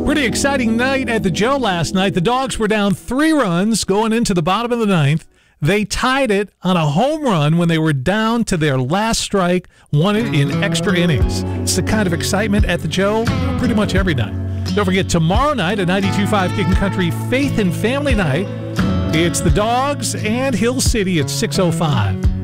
Pretty exciting night at the Joe last night. The Dogs were down 3 runs going into the bottom of the 9th. They tied it on a home run when they were down to their last strike, won it in extra innings. It's the kind of excitement at the Joe pretty much every night. Don't forget, tomorrow night at 92.5 Kickin' Country, Faith and Family Night. It's the Dogs and Hill City at 6:05.